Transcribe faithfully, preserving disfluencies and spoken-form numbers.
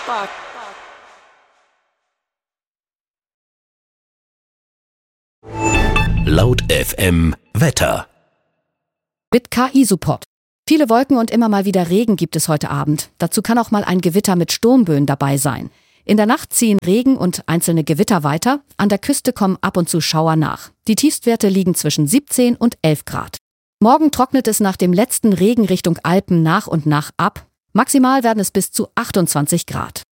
Laut F M Wetter. Mit K I-Support. Viele Wolken und immer mal wieder Regen gibt es heute Abend. Dazu kann auch mal ein Gewitter mit Sturmböen dabei sein. In der Nacht ziehen Regen und einzelne Gewitter weiter. An der Küste kommen ab und zu Schauer nach. Die Tiefstwerte liegen zwischen siebzehn und elf Grad. Morgen trocknet es nach dem letzten Regen Richtung Alpen nach und nach ab. Maximal werden es bis zu achtundzwanzig Grad.